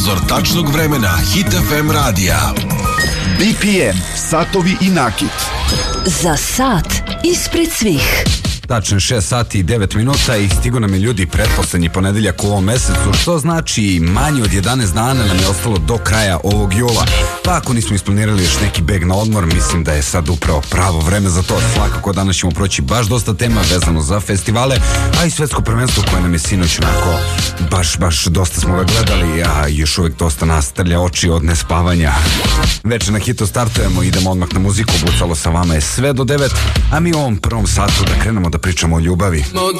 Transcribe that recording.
Prozor tačnog vremena Hit FM radija. BPM, satovi i nakit. Za sat ispred svih. Tačno 6 sati i 9 minuta i stigo nam je ljudi pretposlednji ponedeljak u ovom mesecu, što znači manje od 11 dana nam je ostalo do kraja ovog jula. Pa ako nismo isplanirali još neki beg na odmor, mislim da je sad upravo pravo vreme za to. Svakako danas ćemo proći baš dosta tema vezano za festivale, a i svetsko prvenstvo koje nam je sinoć onako baš dosta smo ga gledali, a još uvijek dosta nas trlja oči od nespavanja. Večer na Hitu startujemo, idemo odmah na muziku, bucalo sa vama je sve do 9, a mi u ovom prvom satu da krenemo da pričamo o ljubavi. Mogu